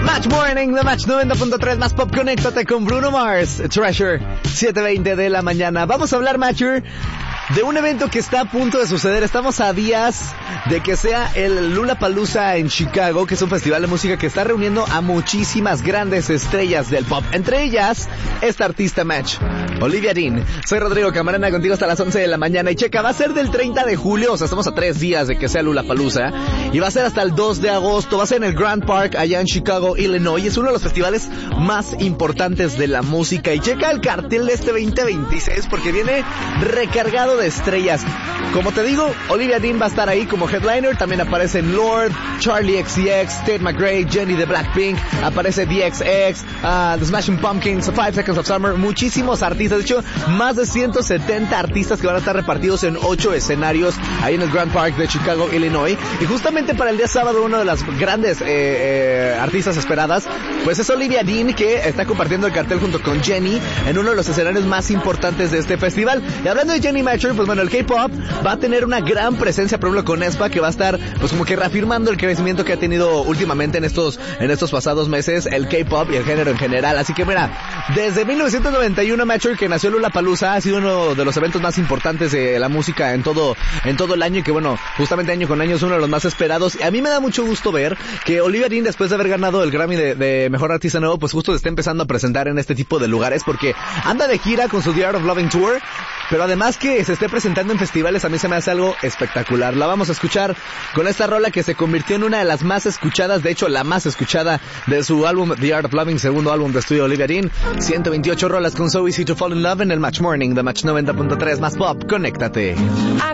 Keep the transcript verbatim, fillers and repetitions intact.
Match Morning, The Match noventa punto tres más pop. Conéctate con Bruno Mars, Treasure, siete veinte de la mañana. Vamos a hablar, Matcher, de un evento que está a punto de suceder. Estamos a días de que sea el Lollapalooza en Chicago, que es un festival de música que está reuniendo a muchísimas grandes estrellas del pop. Entre ellas, esta artista, Match, Olivia Dean. Soy Rodrigo Camarena, contigo hasta las once de la mañana. Y checa, va a ser del treinta de julio, o sea, estamos a tres días de que sea Lollapalooza. Y va a ser hasta el dos de agosto. Va a ser en el Grand Park, allá en Chicago, Illinois. Es uno de los festivales más importantes de la música. Y checa el cartel de este veinte veintiséis, porque viene recargado de estrellas. Como te digo, Olivia Dean va a estar ahí como headliner. También aparecen Lorde, Charlie X C X, Tate McRae, Jenny de Blackpink, aparece D X X, uh, The Smashing Pumpkins, Five Seconds of Summer, muchísimos artistas. De hecho, más de ciento setenta artistas que van a estar repartidos en ocho escenarios ahí en el Grand Park de Chicago, Illinois. Y justamente para el día sábado, uno de las grandes eh, eh, artistas esperadas, pues es Olivia Dean, que está compartiendo el cartel junto con Jenny en uno de los escenarios más importantes de este festival. Y hablando de Jenny Matcher, pues bueno, el K-pop va a tener una gran presencia, por ejemplo, con aespa, que va a estar pues como que reafirmando el crecimiento que ha tenido últimamente en estos en estos pasados meses el K-pop y el género en general. Así que mira, desde mil novecientos noventa y uno, Matcher, que nació Lollapalooza, ha sido uno de los eventos más importantes de la música en todo en todo el año, y que bueno, justamente año con año es uno de los más esperados. Y a mí me da mucho gusto ver que Olivia Dean, después de haber ganado el Grammy de, de Mejor Artista Nuevo, pues justo se está empezando a presentar en este tipo de lugares, porque anda de gira con su The Art of Loving Tour, pero además que se esté presentando en festivales, a mí se me hace algo espectacular. La vamos a escuchar con esta rola que se convirtió en una de las más escuchadas, de hecho la más escuchada de su álbum The Art of Loving, segundo álbum de estudio Olivia Dean. ciento veintiocho rolas con So Easy to Fall in Love en el Match Morning de Match noventa punto tres más pop. Conéctate.